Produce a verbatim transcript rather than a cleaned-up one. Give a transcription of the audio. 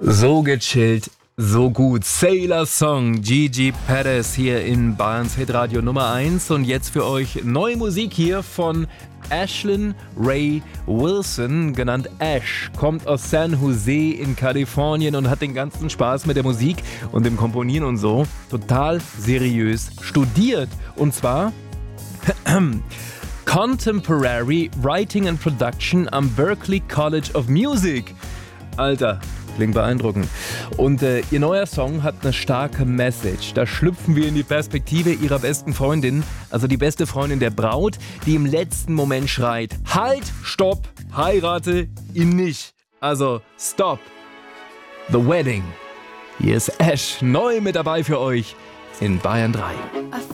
So gechillt, so gut. Sailor Song, Gigi Perez hier in Bayerns Hitradio Nummer eins. Und jetzt für euch neue Musik hier von Ashlyn Ray Wilson, genannt Ash. Kommt aus San Jose in Kalifornien und hat den ganzen Spaß mit der Musik und dem Komponieren und so total seriös studiert. Und zwar Contemporary Writing and Production am Berklee College of Music. Alter, klingt beeindruckend. Und äh, ihr neuer Song hat eine starke Message. Da schlüpfen wir in die Perspektive ihrer besten Freundin, also die beste Freundin der Braut, die im letzten Moment schreit: Halt, stopp, heirate ihn nicht. Also, stop the wedding. Hier ist Ash, neu mit dabei für euch in Bayern drei.